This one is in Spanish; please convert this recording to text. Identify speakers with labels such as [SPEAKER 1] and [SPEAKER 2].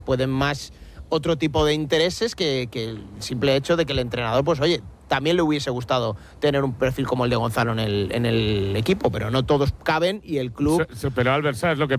[SPEAKER 1] pueden más otro tipo de intereses que el simple hecho de que el entrenador, pues oye, también le hubiese gustado tener un perfil como el de Gonzalo en el equipo, pero no todos caben y el club...
[SPEAKER 2] Pero Albert, ¿sabes lo que